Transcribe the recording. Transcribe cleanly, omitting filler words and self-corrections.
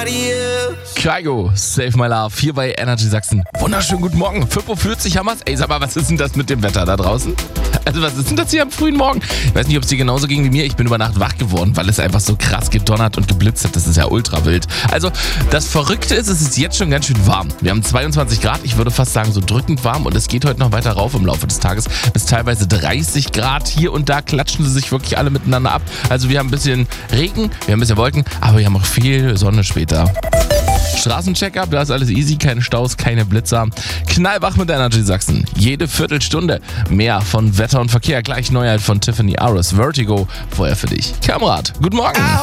Kygo, Save My Love, hier bei Energy Sachsen. Wunderschönen guten Morgen, 5:40 Uhr haben wir's. Ey, sag mal, was ist denn das mit dem Wetter da draußen? Also was ist denn das hier am frühen Morgen? Ich weiß nicht, ob es dir genauso ging wie mir. Ich bin über Nacht wach geworden, weil es einfach so krass gedonnert und geblitzt hat. Das ist ja ultra wild. Also das Verrückte ist, es ist jetzt schon ganz schön warm. Wir haben 22 Grad, ich würde fast sagen so drückend warm. Und es geht heute noch weiter rauf im Laufe des Tages bis teilweise 30 Grad. Hier und da klatschen sie sich wirklich alle miteinander ab. Also wir haben ein bisschen Regen, wir haben ein bisschen Wolken, aber wir haben auch viel Sonne später. Straßencheck-up, da ist alles easy, keine Staus, keine Blitzer. Knallwach mit Energy Sachsen. Jede Viertelstunde mehr von Wetter und Verkehr. Gleich Neuheit von Tiffany Aris. Vertigo, vorher für dich. Kamerad, guten Morgen.